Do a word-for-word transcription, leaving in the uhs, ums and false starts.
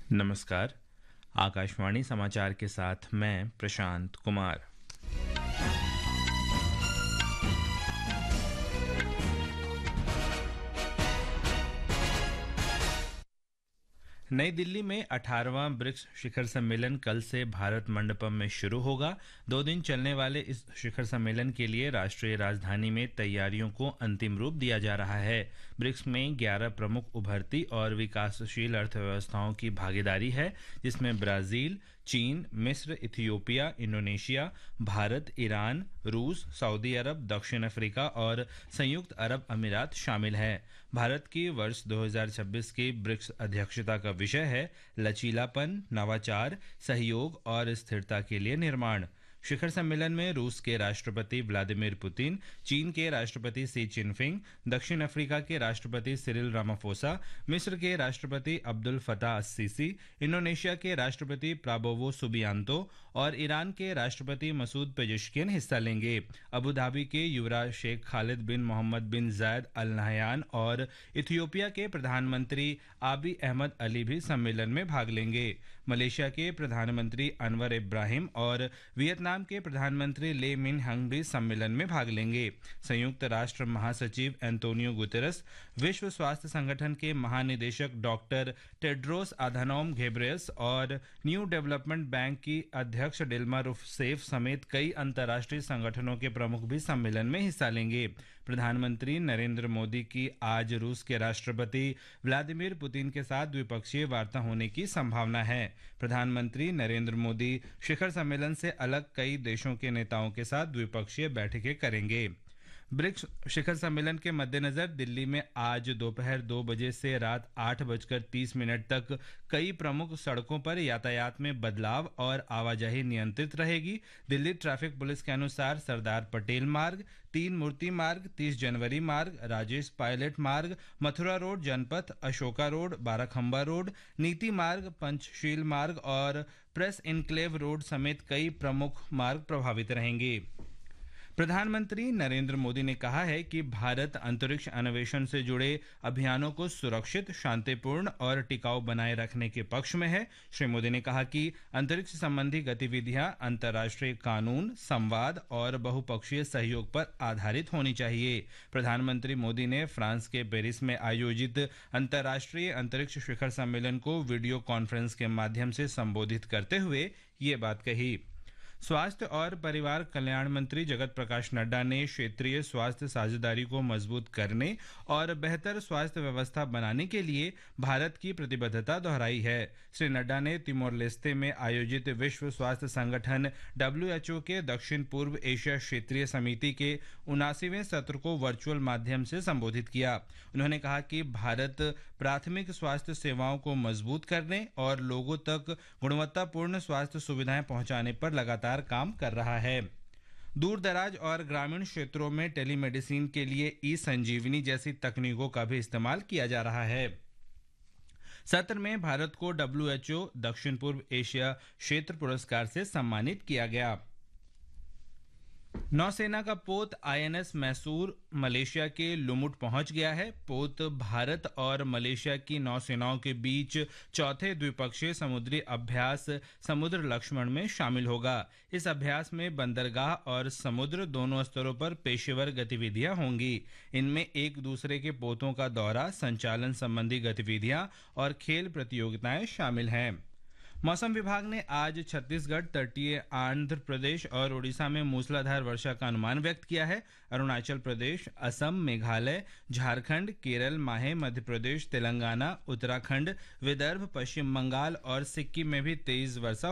नमस्कार। आकाशवाणी समाचार के साथ मैं प्रशांत कुमार। नई दिल्ली में अठारहवां ब्रिक्स शिखर सम्मेलन कल से भारत मंडपम में शुरू होगा। दो दिन चलने वाले इस शिखर सम्मेलन के लिए राष्ट्रीय राजधानी में तैयारियों को अंतिम रूप दिया जा रहा है। ब्रिक्स में ग्यारह प्रमुख उभरती और विकासशील अर्थव्यवस्थाओं की भागीदारी है, जिसमें ब्राजील, चीन, मिस्र, इथियोपिया, इंडोनेशिया, भारत, ईरान, रूस, सऊदी अरब, दक्षिण अफ्रीका और संयुक्त अरब अमीरात शामिल हैं। भारत की वर्ष दो हज़ार छब्बीस की ब्रिक्स अध्यक्षता का विषय है लचीलापन, नवाचार, सहयोग और स्थिरता के लिए निर्माण। शिखर सम्मेलन में रूस के राष्ट्रपति व्लादिमीर पुतिन, चीन के राष्ट्रपति सी जिनपिंग, दक्षिण अफ्रीका के राष्ट्रपति सिरिल रामाफोसा, मिस्र के राष्ट्रपति अब्दुल फताह अस-सीसी, इंडोनेशिया के राष्ट्रपति प्राबोवो सुबियांतो और ईरान के राष्ट्रपति मसूद पेजेश्कियन हिस्सा लेंगे। अबू धाबी के युवराज शेख खालिद बिन मोहम्मद बिन जायद अल नहयान और इथियोपिया के प्रधानमंत्री आबी अहमद अली भी सम्मेलन में भाग लेंगे। मलेशिया के प्रधानमंत्री अनवर इब्राहिम और वियतनाम के प्रधानमंत्री ले मिन हंग भी सम्मेलन में भाग लेंगे। संयुक्त राष्ट्र महासचिव एंटोनियो गुतेरस, विश्व स्वास्थ्य संगठन के महानिदेशक डॉक्टर टेड्रोस अधानोम घेब्रेयस और न्यू डेवलपमेंट बैंक की अध्यक्ष डिल्मा रूसेफ समेत कई अंतर्राष्ट्रीय संगठनों के प्रमुख भी सम्मेलन में हिस्सा लेंगे। प्रधानमंत्री नरेंद्र मोदी की आज रूस के राष्ट्रपति व्लादिमीर पुतिन के साथ द्विपक्षीय वार्ता होने की संभावना है। प्रधानमंत्री नरेंद्र मोदी शिखर सम्मेलन से अलग कई देशों के नेताओं के साथ द्विपक्षीय बैठकें करेंगे। ब्रिक्स शिखर सम्मेलन के मद्देनजर दिल्ली में आज दोपहर दो बजे से रात आठ बजकर तीस मिनट तक कई प्रमुख सड़कों पर यातायात में बदलाव और आवाजाही नियंत्रित रहेगी। दिल्ली ट्रैफिक पुलिस के अनुसार सरदार पटेल मार्ग, तीन मूर्ति मार्ग, तीस जनवरी मार्ग, राजेश पायलट मार्ग, मथुरा रोड जनपथ, अशोका रोड, बाराखंबा रोड, नीति मार्ग, पंचशील मार्ग और प्रेस इनक्लेव रोड समेत कई प्रमुख मार्ग प्रभावित रहेंगे। प्रधानमंत्री नरेंद्र मोदी ने कहा है कि भारत अंतरिक्ष अन्वेषण से जुड़े अभियानों को सुरक्षित, शांतिपूर्ण और टिकाऊ बनाए रखने के पक्ष में है। श्री मोदी ने कहा कि अंतरिक्ष संबंधी गतिविधियां अंतर्राष्ट्रीय कानून, संवाद और बहुपक्षीय सहयोग पर आधारित होनी चाहिए। प्रधानमंत्री मोदी ने फ्रांस के पेरिस में आयोजित अंतर्राष्ट्रीय अंतरिक्ष शिखर सम्मेलन को वीडियो कॉन्फ्रेंस के माध्यम से संबोधित करते हुए ये बात कही। स्वास्थ्य और परिवार कल्याण मंत्री जगत प्रकाश नड्डा ने क्षेत्रीय स्वास्थ्य साझेदारी को मजबूत करने और बेहतर स्वास्थ्य व्यवस्था बनाने के लिए भारत की प्रतिबद्धता दोहराई है। श्री नड्डा ने तिमोर लेस्ते में आयोजित विश्व स्वास्थ्य संगठन डब्ल्यू एच ओ के दक्षिण पूर्व एशिया क्षेत्रीय समिति के उनासीवें सत्र को वर्चुअल माध्यम से संबोधित किया। उन्होंने कहा कि भारत प्राथमिक स्वास्थ्य सेवाओं को मजबूत करने और लोगों तक गुणवत्तापूर्ण स्वास्थ्य सुविधाएं पहुंचाने पर लगातार काम कर रहा है। दूर दराज और ग्रामीण क्षेत्रों में टेलीमेडिसिन के लिए ई संजीवनी जैसी तकनीकों का भी इस्तेमाल किया जा रहा है। सत्र में भारत को डब्ल्यू एच ओ दक्षिण पूर्व एशिया क्षेत्र पुरस्कार से सम्मानित किया गया। नौसेना का पोत I N S Mysore Malaysia के लुमुट पहुंच गया है। पोत भारत और मलेशिया की नौसेनाओं के बीच चौथे द्विपक्षीय समुद्री अभ्यास समुद्र लक्ष्मण में शामिल होगा। इस अभ्यास में बंदरगाह और समुद्र दोनों स्तरों पर पेशेवर गतिविधियां होंगी। इनमें एक दूसरे के पोतों का दौरा, संचालन संबंधी गतिविधियां और खेल प्रतियोगिताएं शामिल हैं। मौसम विभाग ने आज छत्तीसगढ़, तटीय आंध्र प्रदेश और उड़ीसा में मूसलाधार वर्षा का अनुमान व्यक्त किया है। अरुणाचल प्रदेश, असम, मेघालय, झारखंड, केरल, माहे, मध्य प्रदेश, तेलंगाना, उत्तराखंड, विदर्भ, पश्चिम बंगाल और सिक्किम में भी तेज वर्षा